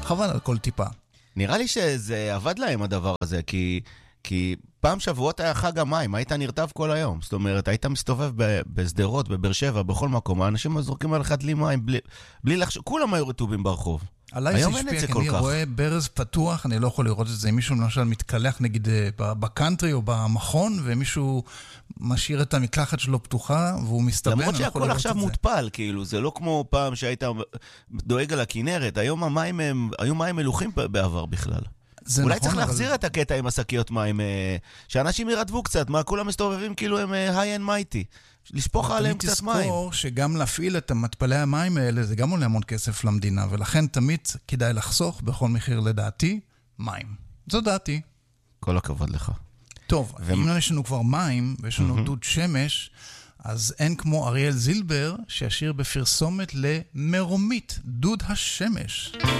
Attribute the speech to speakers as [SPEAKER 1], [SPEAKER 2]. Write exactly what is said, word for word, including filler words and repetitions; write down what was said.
[SPEAKER 1] חבל על כל טיפה.
[SPEAKER 2] נראה לי שזה עבד להם הדבר הזה, כי, כי פעם שבועות היה חג המים, היית נרטב כל היום. זאת אומרת, היית מסתובב בסדרות, בבאר שבע, בכל מקום, האנשים זורקים עליך דלי מים, בלי, בלי לחשוב, כולם היו רטובים ברחוב.
[SPEAKER 1] עליי זה השפיע, כי אני רואה ברז פתוח, אני לא יכול לראות את זה. אם מישהו למשל מתקלח נגיד בקאנטרי או במכון, ומישהו משאיר את המקלחת שלו פתוחה, והוא מסתבן,
[SPEAKER 2] למרות שהכל עכשיו מוטפל, כאילו, זה לא כמו פעם שהיית דואג על הכינרת, היום המים הם, היו מים מלוכים בעבר בכלל. אולי צריך להחזיר את הקטע עם השקיות מים, שאנשים ירדבו קצת, מה כולם מסתובבים כאילו הם high and mighty. לשפוך עליהם קצת מים.
[SPEAKER 1] תזכור שגם להפעיל את מטפלי המים האלה, זה גם עולה המון כסף למדינה, ולכן תמיד כדאי לחסוך בכל מחיר לדעתי, מים. זו דעתי.
[SPEAKER 2] כל הכבוד לך.
[SPEAKER 1] טוב, ו... אם יש לנו כבר מים, ויש לנו mm-hmm. דוד שמש, אז אין כמו אריאל זילבר, שישיר בפרסומת למרומית, דוד השמש.